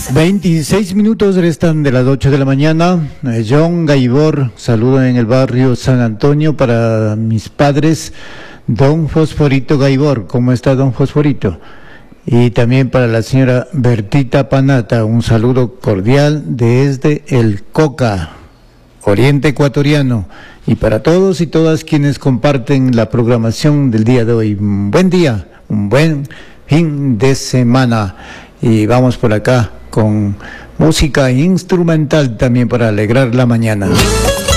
26 minutos restan de las 8 de la mañana. John Gaibor, saludo en el barrio San Antonio para mis padres, don Fosforito Gaibor. ¿Cómo está don Fosforito? Y también para la señora Bertita Panata, un saludo cordial desde el Coca, Oriente Ecuatoriano. Y para todos y todas quienes comparten la programación del día de hoy, un buen día, un buen fin de semana. Y vamos por acá con música instrumental también para alegrar la mañana.